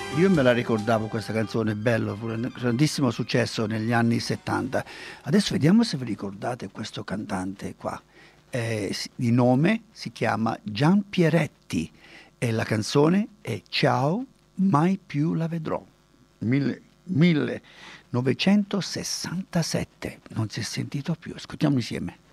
Io me la ricordavo questa canzone, bello, pure un grandissimo successo negli anni 70. Adesso vediamo se vi ricordate questo cantante qua. Di nome si chiama Gian Pieretti e la canzone è Ciao, mai più la vedrò. 1967, non si è sentito più. Ascoltiamo insieme.